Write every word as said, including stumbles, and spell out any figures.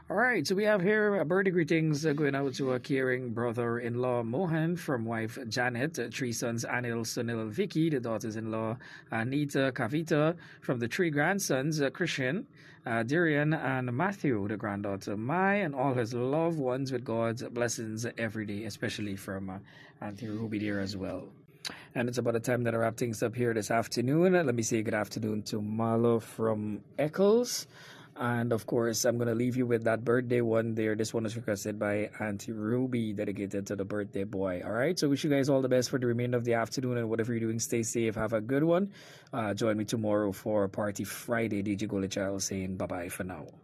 All right, so we have here uh, birthday greetings uh, going out to a caring brother-in-law Mohan from wife Janet, uh, three sons Anil, Sunil, Vicky, the daughters-in-law Anita, Kavita, from the three grandsons uh, Christian, uh, Darian, and Matthew, the granddaughter Mai, and all his loved ones with God's blessings every day, especially from uh, Auntie Ruby there as well. And it's about the time that I wrap things up here this afternoon. Let me say good afternoon to Marlo from Eccles. And of course, I'm going to leave you with that birthday one there. This one was requested by Auntie Ruby, dedicated to the birthday boy. All right. So, wish you guys all the best for the remainder of the afternoon. And whatever you're doing, stay safe. Have a good one. Uh, join me tomorrow for Party Friday. D J Golden Child saying bye bye for now.